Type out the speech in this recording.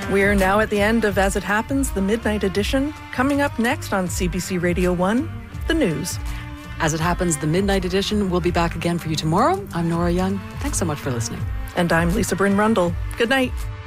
We're now at the end of As It Happens, the Midnight Edition. Coming up next on CBC Radio 1, the news. As It Happens, the Midnight Edition will be back again for you tomorrow. I'm Nora Young. Thanks so much for listening. And I'm Lisa Bryn Rundle. Good night.